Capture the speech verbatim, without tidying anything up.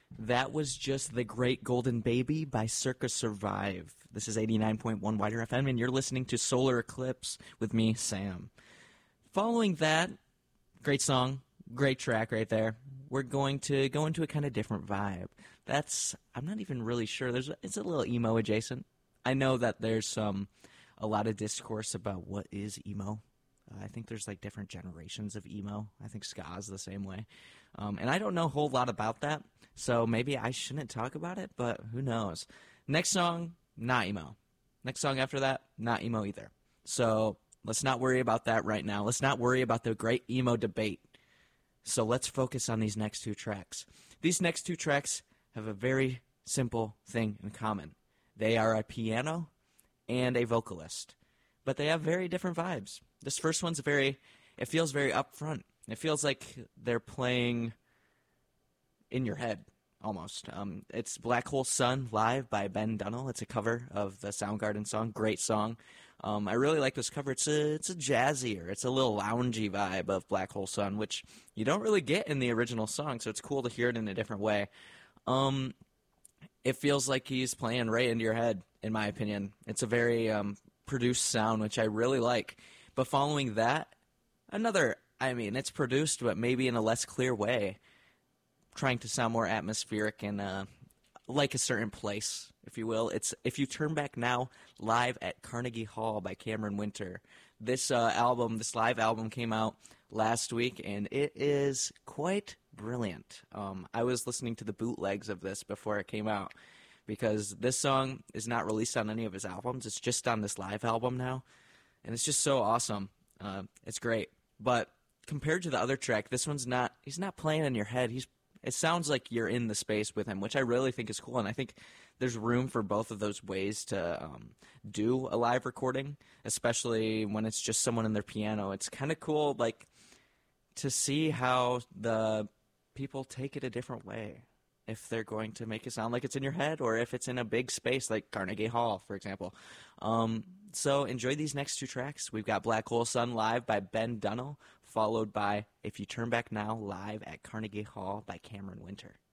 That was just The Great Golden Baby by Circa Survive. This is eighty-nine point one Wider F M, and you're listening to Solar Eclipse with me, Sam. Following that, great song, great track right there. We're going to go into a kind of different vibe. That's, I'm not even really sure. There's, it's a little emo adjacent. I know that there's some, a lot of discourse about what is emo. Uh, I think there's like different generations of emo. I think ska is the same way. Um, and I don't know a whole lot about that, so maybe I shouldn't talk about it, but who knows. Next song, not emo. Next song after that, not emo either. So let's not worry about that right now. Let's not worry about the great emo debate. So let's focus on these next two tracks. These next two tracks have a very simple thing in common. They are a piano and a vocalist, but they have very different vibes. This first one's very, it feels very upfront. It feels like they're playing in your head, almost. Um, it's Black Hole Sun live by Ben Dunnell. It's a cover of the Soundgarden song. Great song. Um, I really like this cover. It's a, it's a jazzier, it's a little loungy vibe of Black Hole Sun, which you don't really get in the original song, so it's cool to hear it in a different way. Um, it feels like he's playing right into your head, in my opinion. It's a very um, produced sound, which I really like. But following that, another, I mean, it's produced, but maybe in a less clear way, trying to sound more atmospheric and uh, like a certain place, if you will. It's If You Turn Back Now, live at Carnegie Hall by Cameron Winter. This uh, album, this live album came out last week, and it is quite brilliant. Um, I was listening to the bootlegs of this before it came out, because this song is not released on any of his albums. It's just on this live album now. And it's just so awesome. Uh, it's great. But compared to the other track, this one's not, he's not playing in your head. He's, it sounds like you're in the space with him, which I really think is cool. And I think there's room for both of those ways to um, do a live recording, especially when it's just someone in their piano. It's kind of cool, like, to see how the people take it a different way. If they're going to make it sound like it's in your head, or if it's in a big space like Carnegie Hall, for example. Um, so enjoy these next two tracks. We've got Black Hole Sun live by Ben Dunnell, followed by If You Turn Back Now live at Carnegie Hall by Cameron Winter.